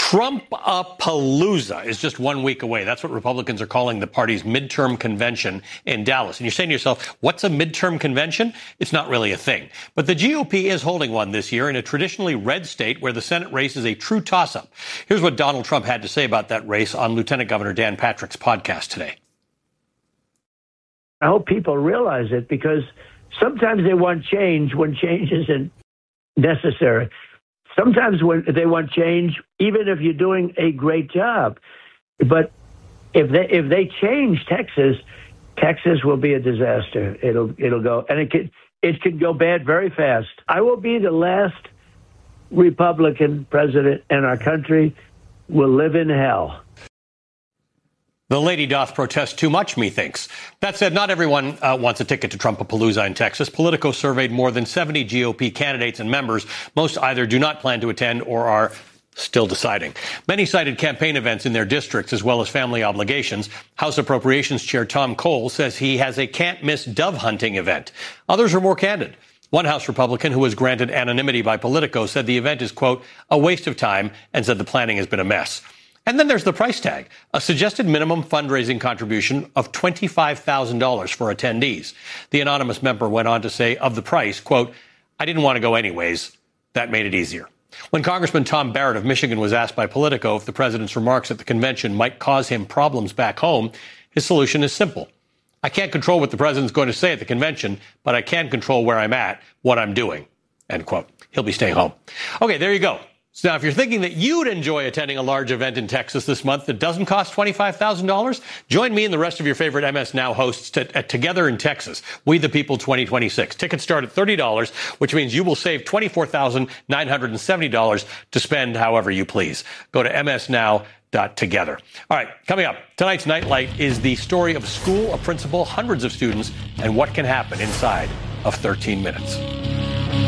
Trump-a-palooza is just 1 week away. That's what Republicans are calling the party's midterm convention in Dallas. And you're saying to yourself, what's a midterm convention? It's not really a thing. But the GOP is holding one this year in a traditionally red state where the Senate race is a true toss-up. Here's what Donald Trump had to say about that race on Lieutenant Governor Dan Patrick's podcast today. I hope people realize it, because sometimes they want change when change isn't necessary. Sometimes when they want change, even if you're doing a great job. But if they change Texas will be a disaster. It'll go, and it could go bad very fast. I will be the last Republican president, and our country will live in hell. The lady doth protest too much, methinks. That said, not everyone wants a ticket to Trump-a-palooza in Texas. Politico surveyed more than 70 GOP candidates and members. Most either do not plan to attend or are still deciding. Many cited campaign events in their districts as well as family obligations. House Appropriations Chair Tom Cole says he has a can't-miss dove hunting event. Others are more candid. One House Republican who was granted anonymity by Politico said the event is, quote, a waste of time, and said the planning has been a mess. And then there's the price tag, a suggested minimum fundraising contribution of $25,000 for attendees. The anonymous member went on to say of the price, quote, I didn't want to go anyways. That made it easier. When Congressman Tom Barrett of Michigan was asked by Politico if the president's remarks at the convention might cause him problems back home, his solution is simple. I can't control what the president's going to say at the convention, but I can control where I'm at, what I'm doing, end quote. He'll be staying home. Okay, there you go. So now, if you're thinking that you'd enjoy attending a large event in Texas this month that doesn't cost $25,000, join me and the rest of your favorite MS Now hosts at Together in Texas, We the People 2026. Tickets start at $30, which means you will save $24,970 to spend however you please. Go to msnow.together. All right, coming up, tonight's Nightlight is the story of a school, a principal, hundreds of students, and what can happen inside of 13 minutes.